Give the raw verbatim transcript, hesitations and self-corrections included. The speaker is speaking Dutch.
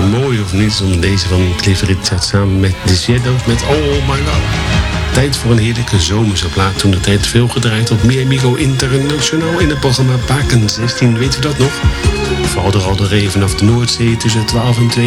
mooi of niet om deze van Cliff Richard samen met The Shadows met Oh My God. Tijd voor een heerlijke zomerse plaat. Toen de tijd veel gedraaid op Mi Amigo International in het programma Baken zestien. Weet u dat nog? Vooral de Ralder vanaf de Noordzee tussen twaalf en twee.